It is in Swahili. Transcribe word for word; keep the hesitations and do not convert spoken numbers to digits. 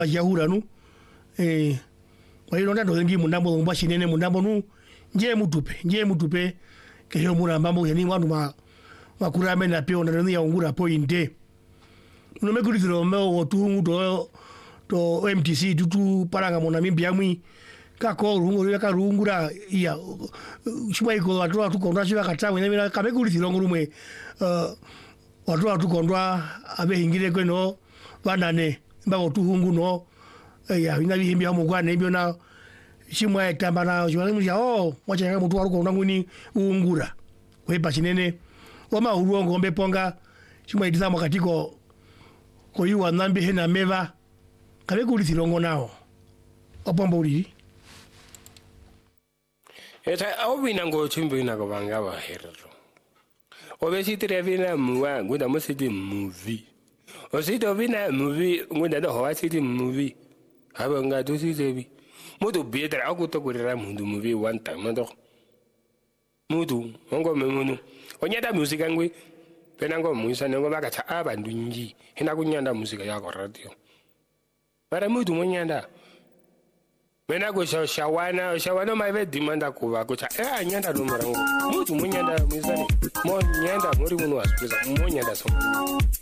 yahura nu eh wairo ndo ngi mundambo ngba shinene mundambo nu nje mutupe nje mutupe ke yo mura mbambo yani wandu ma makurame na pio na ndia ungura pointe no me kulitiro me o tu to to M T C tutu paranga mona mimbi amwi ka ko rungu ya ka rungura iya shuma iko watu watu kondwa shiva katawe na ka kulitiro ngurumwe uh watu watu kondwa abe hingire kweno banane mbako tuhungu no ya ina bihimbi ha mugwana ibyo na shimwa ekamba na shimwa mu ya oh wacha nga mutu waruko nguni ungura kwepa chinene wama uruongo mbe ponga shimwa itizamo katiko ko yuwa nambi hena meva kabe kulithirongo nao opombo uri eta obina ngo chimbe na ko banga ba herero obesitire vina muwa ngunda musiti movie osito vina movie ngunda do hawa siti movie haba nga to siti mudu bedra akuto kurira mundu movie one time ndo mudu ngo memunu onyada music ngwe pena ngo muisa ngo bakacha abantu nji hina kunyanda music yako radio para mudu monyanda mena go shawana shawana maive demanda kuva kucha eh nyanda no marango mudu monyanda muisa mo nyanda muri munhu wasipesa mo nyanda so